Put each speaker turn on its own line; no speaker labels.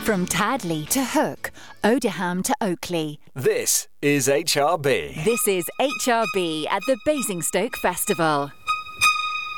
From Tadley to Hook, Odiham to Oakley.
This is HRB.
This is HRB at the Basingstoke Festival.